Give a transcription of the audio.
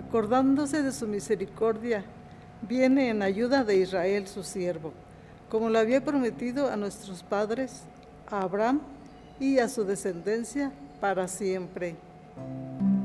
acordándose de su misericordia, viene en ayuda de Israel su siervo, como lo había prometido a nuestros padres, a Abraham y a su descendencia para siempre.